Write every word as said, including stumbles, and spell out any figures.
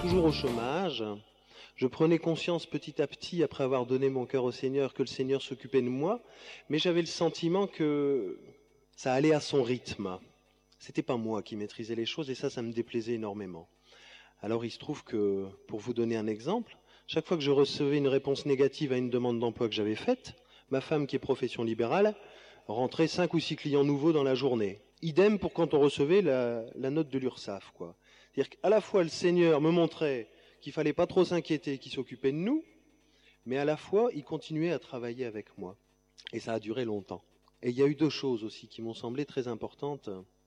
toujours au chômage. Je prenais conscience petit à petit, après avoir donné mon cœur au Seigneur, que le Seigneur s'occupait de moi, mais j'avais le sentiment que ça allait à son rythme. C'était pas moi qui maîtrisais les choses et ça, ça me déplaisait énormément. Alors il se trouve que, pour vous donner un exemple, chaque fois que je recevais une réponse négative à une demande d'emploi que j'avais faite, ma femme, qui est profession libérale, rentrait cinq ou six clients nouveaux dans la journée. Idem pour quand on recevait la, la note de l'URSSAF, quoi. C'est-à-dire qu'à la fois le Seigneur me montrait qu'il fallait pas trop s'inquiéter, qu'il s'occupait de nous, mais à la fois il continuait à travailler avec moi. Et ça a duré longtemps. Et il y a eu deux choses aussi qui m'ont semblé très importantes.